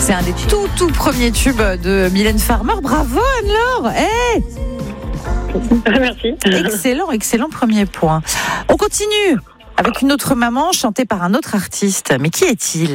C'est un des tout premiers tubes de Mylène Farmer. Bravo Anne-Laure. Merci. Excellent premier point. On continue avec une autre maman chantée par un autre artiste. Mais qui est-il ?